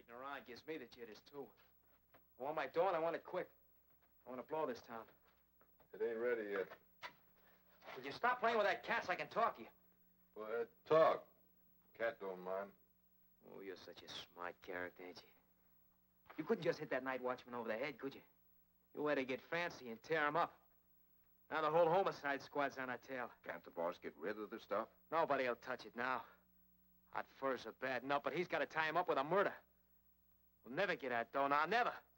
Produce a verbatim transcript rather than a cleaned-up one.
Waiting around gives me the jitters, too. I want my dough and I want it quick. I want to blow this town. It ain't ready yet. Would you stop playing with that cat so I can talk to you? Well, talk. Cat don't mind. Oh, you're such a smart character, ain't you? You couldn't just hit that night watchman over the head, could you? You had to get fancy and tear him up. Now the whole homicide squad's on our tail. Can't the boss get rid of the stuff? Nobody'll touch it now. Hot furs are bad enough, but he's got to tie him up with a murder. We'll never get that dough now, never.